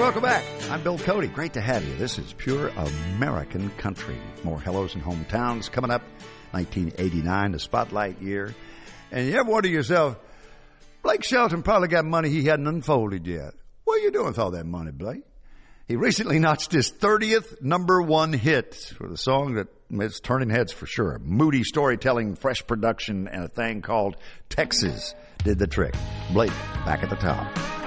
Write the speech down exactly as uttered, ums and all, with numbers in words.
welcome back. I'm Bill Cody. Great to have you. This is Pure American Country. More hellos and hometowns coming up. nineteen eighty-nine, the spotlight year. And you ever wonder to yourself, Blake Shelton probably got money he hadn't unfolded yet. What are you doing with all that money, Blake? He recently notched his thirtieth number one hit for the song that is turning heads for sure. Moody storytelling, fresh production, and a thing called Texas did the trick. Blake, back at the top.